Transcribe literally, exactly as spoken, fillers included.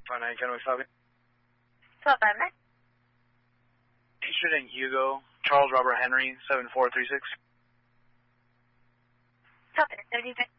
five nine, Kennewick, Falcon. twelve five nine. Interested in Hugo, Charles Robert Henry, seven four three six. Copy, seventy-six.